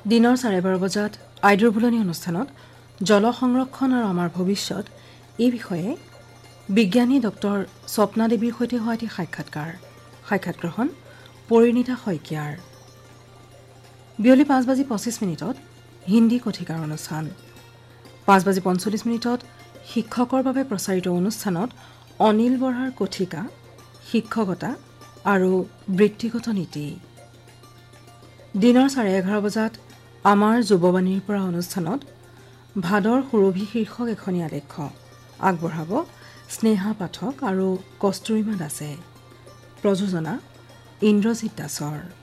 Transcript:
দিনৰ 12:30 বজাত আইডৰ বুলনি অনুষ্ঠানত জল সংৰক্ষণ আৰু আমাৰ ভৱিষ্যত এই বিষয়ে বিজ্ঞানী ডক্টৰ স্বপ্না দেৱীৰ সৈতে হোৱা এটি সাক্ষাৎগ্ৰহণ পৰিণীতা শইকীয়াৰ। বিয়লি 5:25 হিন্দী কথিকাৰ অনুষ্ঠান। 5:45 শিক্ষকৰ বাবে প্ৰচাৰিত অনুষ্ঠানত অনিল বৰাৰ কথিকা শিক্ষকতা আৰু বৃত্তিগত নীতি। দিনৰ 11:30 বজাত আমাৰ যুৱবাণীৰ পৰা অনুষ্ঠানত ভাদৰ সুৰভি শীৰ্ষক এখনি আলেখ্য আগবঢ়াব স্নেহা পাঠক আৰু কস্তুৰিমা দাসে। প্ৰযোজনা ইন্দ্ৰজিৎ দাসৰ।